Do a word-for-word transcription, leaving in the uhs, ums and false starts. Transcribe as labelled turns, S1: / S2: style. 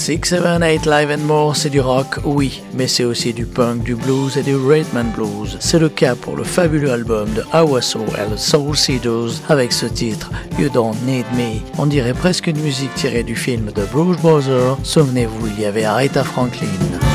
S1: six, seven, eight Live and More, c'est du rock, oui, mais c'est aussi du punk, du blues et du rhythm and blues. C'est le cas pour le fabuleux album de Awaso et Soul Seeders avec ce titre You Don't Need Me. On dirait presque une musique tirée du film de Blues Brothers. Souvenez-vous, il y avait Aretha Franklin.